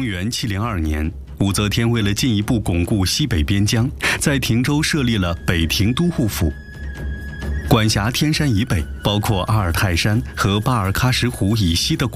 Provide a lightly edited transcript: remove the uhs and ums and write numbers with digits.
元702年，武则天为了进一步巩固西北边疆，在亭州设立了北庭都护府，管辖天山以北，包括阿尔泰山和巴尔喀什湖以西的